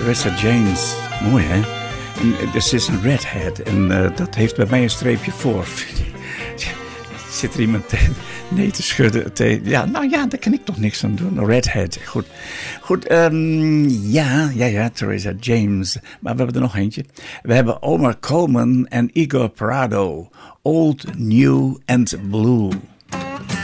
Theresa James. Mooi, hè? En, ze is een redhead en dat heeft bij mij een streepje voor. Zit er iemand nee te schudden? Ja, nou ja, daar kan ik toch niks aan doen. Redhead, goed. Ja, Theresa James. Maar we hebben er nog eentje. We hebben Omar Coleman en Igor Prado. Old, New and Blue.